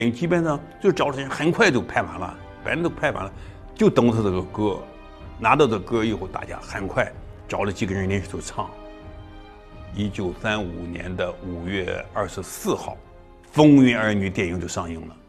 基本上就找的人很快就拍完了，别人都拍完了，就等他这个歌，拿到这歌以后，大家很快找了几个人临时就唱。1935年5月24号，《风云儿女》电影就上映了。